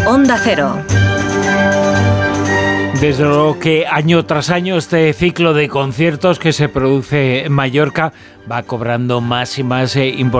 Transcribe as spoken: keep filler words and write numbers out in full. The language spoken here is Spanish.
Onda Cero. Desde luego que año tras año este ciclo de conciertos que se produce en Mallorca va cobrando más y más eh, importancia.